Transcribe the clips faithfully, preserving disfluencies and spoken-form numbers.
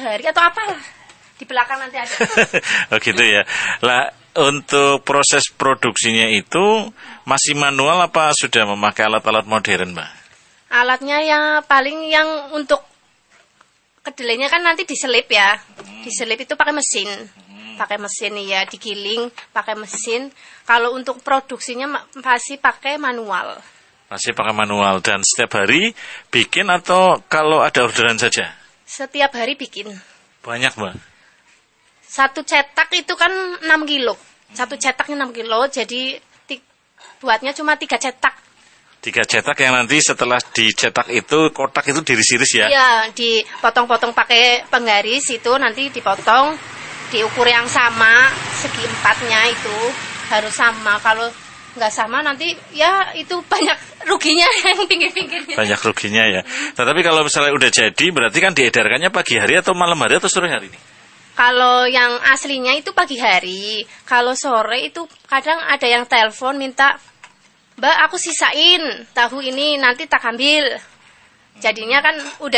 hari atau apa di belakang nanti ada. Oh gitu ya. Lah untuk proses produksinya itu masih manual apa sudah memakai alat-alat modern, Mbak? Alatnya ya paling yang untuk kedelainya kan nanti diselip ya. Diselip itu pakai mesin. Pakai mesin ya, digiling pakai mesin. Kalau untuk produksinya masih pakai manual. Masih pakai manual dan setiap hari bikin atau kalau ada orderan saja? Setiap hari bikin. Banyak, Mbak? Satu cetak itu kan enam kilo. Satu cetaknya enam kilo, jadi ti- buatnya cuma tiga cetak. Tiga cetak yang nanti setelah dicetak itu kotak itu diiris-iris ya? Iya, dipotong-potong pakai penggaris itu nanti dipotong diukur yang sama, segi empatnya itu harus sama. Kalau nggak sama nanti ya itu banyak ruginya yang pinggir-pinggirnya. Banyak ruginya ya. Tetapi kalau misalnya udah jadi berarti kan diedarkannya pagi hari atau malam hari atau sore hari ini? Kalau yang aslinya itu pagi hari. Kalau sore itu kadang ada yang telepon minta, Mbak aku sisain tahu ini nanti tak ambil. Jadinya kan udah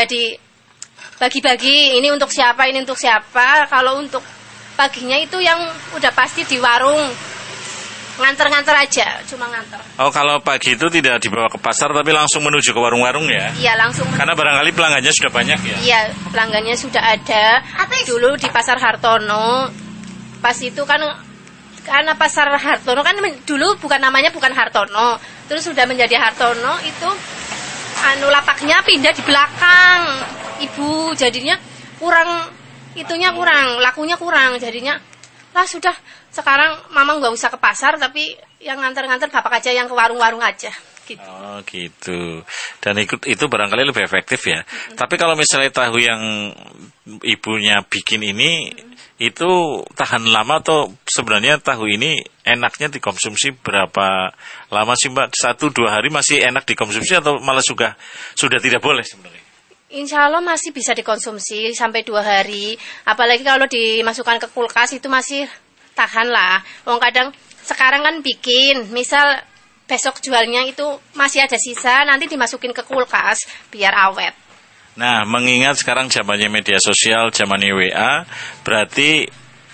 dibagi-bagi, ini untuk siapa, ini untuk siapa. Kalau untuk paginya itu yang udah pasti di warung. Nganter-nganter aja, cuma nganter. Oh, kalau pagi itu tidak dibawa ke pasar tapi langsung menuju ke warung-warung ya? Iya, langsung. Karena barangkali pelanggannya sudah banyak ya? Iya, pelanggannya sudah ada. Dulu di Pasar Hartono, pas itu kan, karena Pasar Hartono kan dulu bukan namanya bukan Hartono. Terus sudah menjadi Hartono, itu anu lapaknya pindah di belakang. Ibu, jadinya kurang, itunya kurang, lakunya kurang, jadinya lah sudah sekarang mama nggak usah ke pasar tapi yang nganter-nganter bapak aja yang ke warung-warung aja gitu. Oh gitu. Dan ikut itu barangkali lebih efektif ya. Mm-hmm. Tapi kalau misalnya tahu yang ibunya bikin ini mm-hmm. itu tahan lama atau sebenarnya tahu ini enaknya dikonsumsi berapa lama sih Mbak? Satu dua hari masih enak dikonsumsi atau malah sudah sudah tidak boleh sebenarnya? Insya Allah masih bisa dikonsumsi sampai dua hari. Apalagi kalau dimasukkan ke kulkas itu masih tahan lah. Wong kadang sekarang kan bikin, misal besok jualnya itu masih ada sisa, nanti dimasukin ke kulkas biar awet. Nah, mengingat sekarang zamannya media sosial, zamannya W A, berarti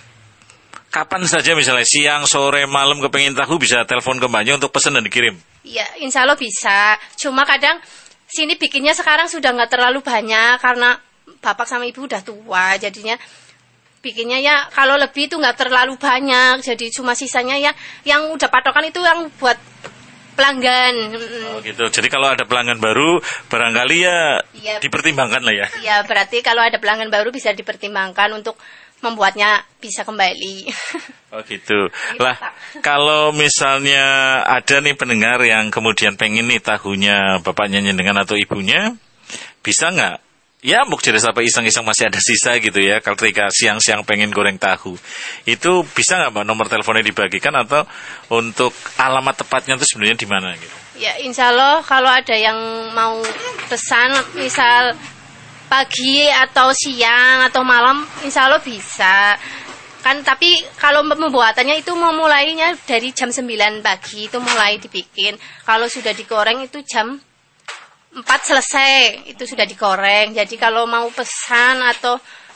kapan saja misalnya siang, sore, malam kepengen tahu bisa telepon ke Mbaknya untuk pesan dan dikirim? Ya, insya Allah bisa. Cuma kadang sini bikinnya sekarang sudah nggak terlalu banyak karena bapak sama ibu udah tua, jadinya bikinnya ya kalau lebih itu nggak terlalu banyak, jadi cuma sisanya ya yang udah patokan itu yang buat pelanggan. Oh gitu. Jadi kalau ada pelanggan baru barangkali ya, ya dipertimbangkan lah ya. Iya, berarti kalau ada pelanggan baru bisa dipertimbangkan untuk membuatnya bisa kembali. Oh gitu. Lah, kalau misalnya ada nih pendengar yang kemudian pengen nih tahunya bapaknya nyendengan atau ibunya, bisa nggak? Ya, mungkin apa iseng-iseng masih ada sisa gitu ya. Kalau ketika siang-siang pengen goreng tahu, itu bisa nggak Mbak nomor teleponnya dibagikan atau untuk alamat tepatnya itu sebenarnya di mana gitu? Ya, insya Allah kalau ada yang mau pesan, misal pagi atau siang atau malam, insya Allah bisa. Kan tapi kalau pembuatannya itu memulainya dari jam sembilan pagi itu mulai dibikin. Kalau sudah digoreng itu jam empat selesai, itu sudah digoreng. Jadi kalau mau pesan atau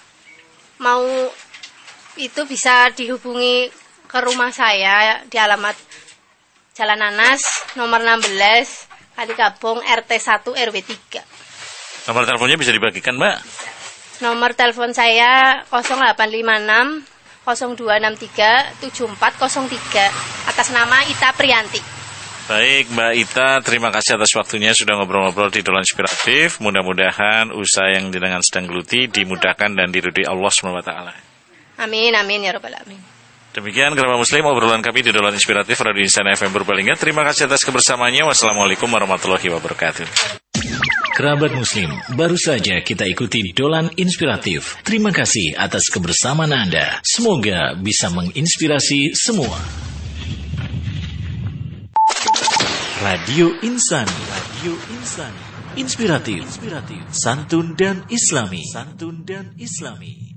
mau itu bisa dihubungi ke rumah saya di alamat Jalan Nanas nomor enam belas Kalikabong R T satu R W tiga. Nomor teleponnya bisa dibagikan, Mbak? Nomor telepon saya nol delapan lima enam nol dua enam tiga tujuh empat nol tiga atas nama Ita Priyanti. Baik Mbak Ita, terima kasih atas waktunya sudah ngobrol-ngobrol di Dolan Inspiratif. Mudah-mudahan usaha yang jenengan sedang geluti dimudahkan dan diridhoi Allah subhanahu wa taala. Amin amin ya rabbal alamin. Demikian kerabat muslim obrolan kami di Dolan Inspiratif Radio Insana F M Purbalingga. Terima kasih atas kebersamaannya. Wassalamualaikum warahmatullahi wabarakatuh. Kerabat muslim, baru saja kita ikuti Dolan Inspiratif. Terima kasih atas kebersamaan Anda. Semoga bisa menginspirasi semua. Radio Insani, Radio Insani, inspiratif, inspiratif, santun dan islami, santun dan islami.